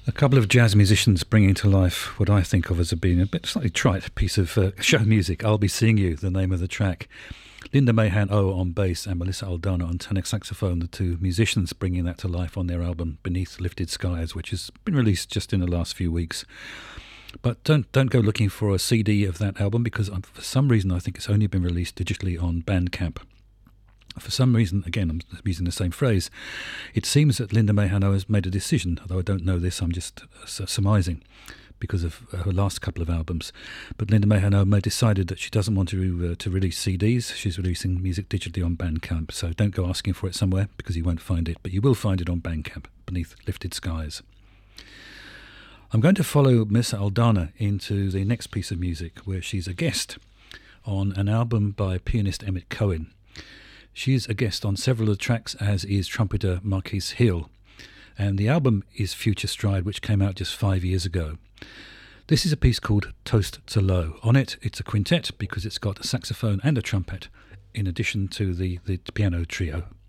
A couple of jazz musicians bringing to life what I think of as being a bit slightly trite piece of show music. I'll Be Seeing You, the name of the track. Linda Mahan O on bass and Melissa Aldana on tenor saxophone, the two musicians bringing that to life on their album Beneath Lifted Skies, which has been released just in the last few weeks. But don't go looking for a CD of that album, because for some reason I think it's only been released digitally on Bandcamp. For some reason, again, I'm using the same phrase, it seems that Linda Mahano has made a decision, although I don't know this, I'm just surmising because of her last couple of albums. But Linda Mahano may decided that she doesn't want to release CDs. She's releasing music digitally on Bandcamp, so don't go asking for it somewhere because you won't find it, but you will find it on Bandcamp, Beneath Lifted Skies. I'm going to follow Miss Aldana into the next piece of music where she's a guest on an album by pianist Emmett Cohen. She's a guest on several of the tracks, as is trumpeter Marquise Hill. And the album is Future Stride, which came out just 5 years ago. This is a piece called Toast to Low. On it, it's a quintet because it's got a saxophone and a trumpet, in addition to the piano trio.